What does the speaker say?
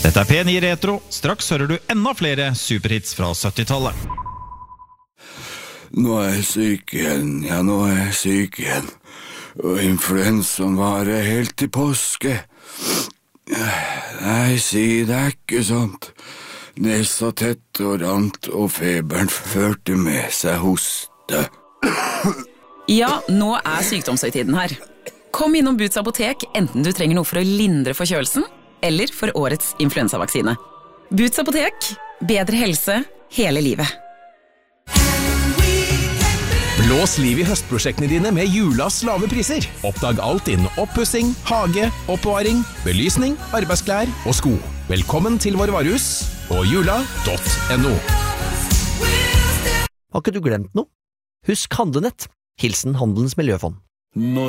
Dette P9 Retro. Straks hører du enda flere superhits fra 70-tallet. Nå jeg syk igjen, nå jeg syk igjen. Og influensaen varer helt til påske. Nei, si det ikke sånt. Nesa tett og rant, og feberen førte med seg hoste. Ja, nå sykdomshøytiden her. Kom innom Boots apotek, enten du trenger noe for å lindre forkjølelsen, eller for årets influensavaksine. Boots apotek, bedre helse hele livet. Blås liv i høstprosjektene dine med Julas lave priser. Oppdag alt innen oppussing, hage, oppbevaring, belysning, arbeidsklær og sko. Velkommen til vår varehus på jula.no. Har ikke du glemt noe? Husk Handlenett. Hilsen Handelens Miljøfond.